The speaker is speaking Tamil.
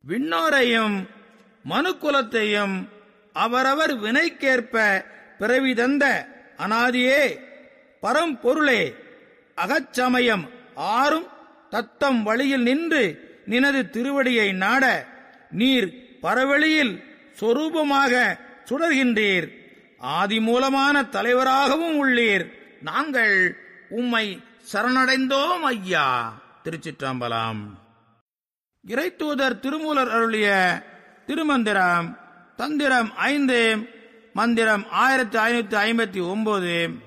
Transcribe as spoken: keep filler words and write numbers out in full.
விண்ணோரையும் மனுக்குலத்தையும் அவரவர் வினைக்கேற்ப பிறவி தந்த அநாதியே பரம்பொருளே, அகச்சமயம் ஆறும் தத்தம் வழியில் நின்று நினது திருவடியை நாட நீர் பரவெளியில் சொரூபமாக சுடர்கின்றீர். ஆதி மூலமான தலைவராகவும் உள்ளீர். நாங்கள் உம்மை சரணடைந்தோம் ஐயா. திருச்சிற்றம்பலம். இறைத்தூதர் திருமூலர் அருளிய திருமந்திரம் தந்திரம் ஐந்து, மந்திரம் ஆயிரத்தி ஐநூத்தி ஐம்பத்தி ஒன்பது.